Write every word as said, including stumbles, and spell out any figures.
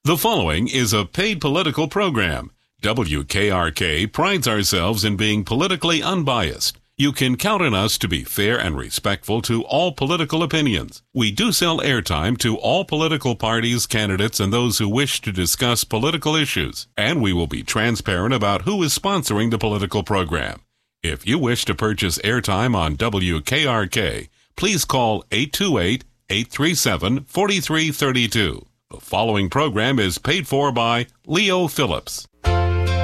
The following is a paid political program. W K R K prides ourselves in being politically unbiased. You can count on us to be fair and respectful to all political opinions. We do sell airtime to all political parties, candidates, and those who wish to discuss political issues. And we will be transparent about who is sponsoring the political program. If you wish to purchase airtime on W K R K, please call eight two eight, eight three seven, four three three two. The following program is paid for by Leo Phillips.